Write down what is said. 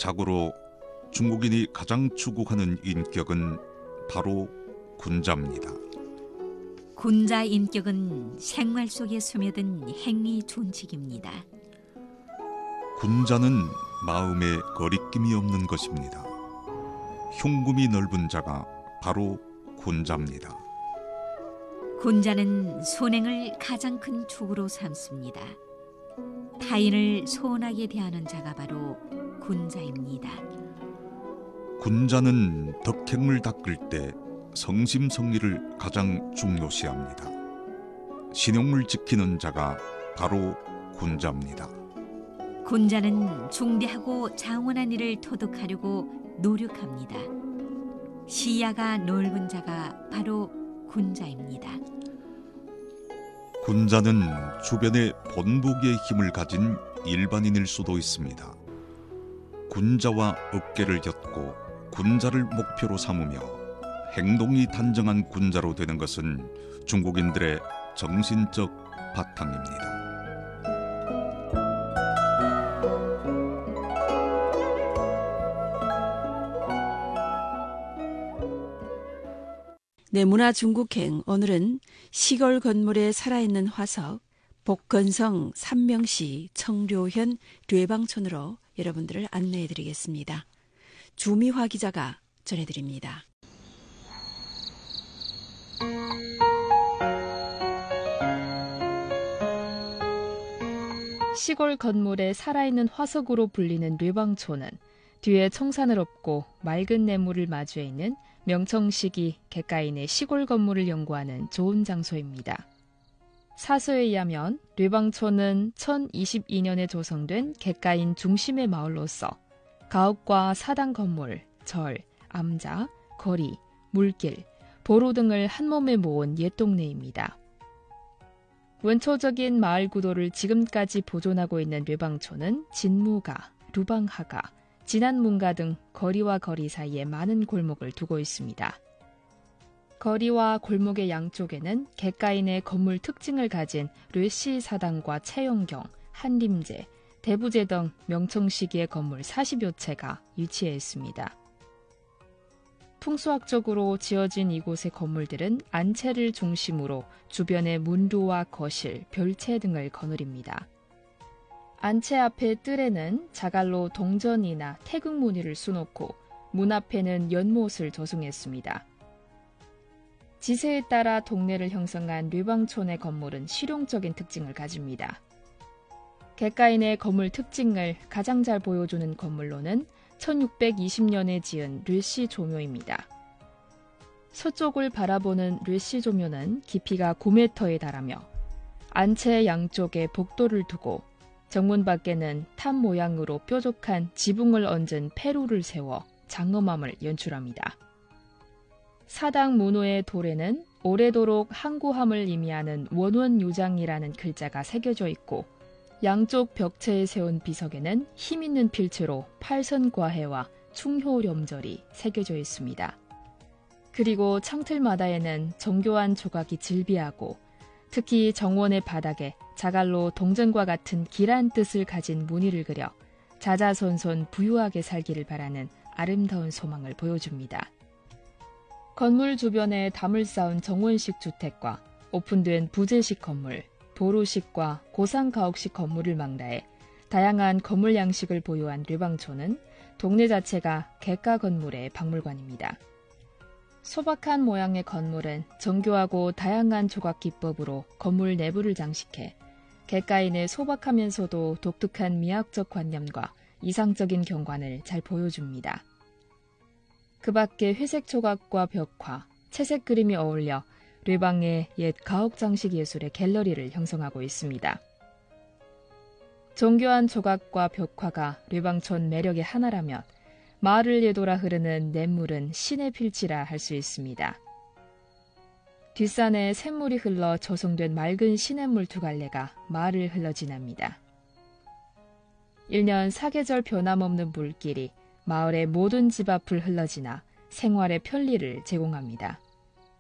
자고로 중국인이 가장 추구하는 인격은 바로 군자입니다. 군자 인격은 생활 속에 스며든 행위 존칙입니다. 군자는 마음에 거리낌이 없는 것입니다. 흉금이 넓은 자가 바로 군자입니다. 군자는 손행을 가장 큰 축으로 삼습니다. 타인을 소원하게 대하는 자가 바로 군자입니다. 군자는 덕행을 닦을 때 성심성의를 가장 중요시합니다. 신용을 지키는 자가 바로 군자입니다. 군자는 중대하고 장원한 일을 토득하려고 노력합니다. 시야가 넓은 자가 바로 군자입니다. 군자는 주변에 본보기의 힘을 가진 일반인일 수도 있습니다. 군자와 어깨를 엮고 군자를 목표로 삼으며 행동이 단정한 군자로 되는 것은 중국인들의 정신적 바탕입니다. 네, 문화중국행 오늘은 시골 건물에 살아있는 화석 복건성 삼명시 청료현 류방촌으로 여러분들을 안내해드리겠습니다. 주미화 기자가 전해드립니다. 시골 건물에 살아있는 화석으로 불리는 류방촌은 뒤에 청산을 업고 맑은 내물을 마주해 있는 명청시기 객가인의 시골 건물을 연구하는 좋은 장소입니다. 사서에 의하면 류방촌은 1022년에 조성된 객가인 중심의 마을로서 가옥과 사당 건물, 절, 암자, 거리, 물길, 보로 등을 한몸에 모은 옛 동네입니다. 원초적인 마을 구도를 지금까지 보존하고 있는 류방촌은 진무가, 루방하가, 진안문가 등 거리와 거리 사이에 많은 골목을 두고 있습니다. 거리와 골목의 양쪽에는 객가인의 건물 특징을 가진 류씨 사당과 채용경, 한림제, 대부제 등 명청시기의 건물 40여 채가 위치해 있습니다. 풍수학적으로 지어진 이곳의 건물들은 안채를 중심으로 주변의 문루와 거실, 별채 등을 거느립니다. 안채 앞의 뜰에는 자갈로 동전이나 태극 무늬를 수놓고 문 앞에는 연못을 조성했습니다. 지세에 따라 동네를 형성한 류방촌의 건물은 실용적인 특징을 가집니다. 객가인의 건물 특징을 가장 잘 보여주는 건물로는 1620년에 지은 류씨 조묘입니다. 서쪽을 바라보는 류씨 조묘는 깊이가 9m에 달하며 안채 양쪽에 복도를 두고 정문 밖에는 탑 모양으로 뾰족한 지붕을 얹은 페루를 세워 장엄함을 연출합니다. 사당 문호의 돌에는 오래도록 항구함을 의미하는 원원유장이라는 글자가 새겨져 있고 양쪽 벽체에 세운 비석에는 힘있는 필체로 팔선과해와 충효렴절이 새겨져 있습니다. 그리고 창틀마다에는 정교한 조각이 즐비하고 특히 정원의 바닥에 자갈로 동전과 같은 길한 뜻을 가진 무늬를 그려 자자손손 부유하게 살기를 바라는 아름다운 소망을 보여줍니다. 건물 주변에 담을 쌓은 정원식 주택과 오픈된 부재식 건물, 도로식과 고상가옥식 건물을 망라해 다양한 건물 양식을 보유한 류방촌은 동네 자체가 객가 건물의 박물관입니다. 소박한 모양의 건물은 정교하고 다양한 조각 기법으로 건물 내부를 장식해 객가인의 소박하면서도 독특한 미학적 관념과 이상적인 경관을 잘 보여줍니다. 그 밖에 회색 조각과 벽화, 채색 그림이 어울려 류방의 옛 가옥 장식 예술의 갤러리를 형성하고 있습니다. 정교한 조각과 벽화가 류방촌 매력의 하나라면 마을을 예돌아 흐르는 냇물은 신의 필지라 할 수 있습니다. 뒷산에 샘물이 흘러 조성된 맑은 시냇물 두 갈래가 마을을 흘러 지납니다. 1년 사계절 변함없는 물길이 마을의 모든 집 앞을 흘러 지나 생활의 편리를 제공합니다.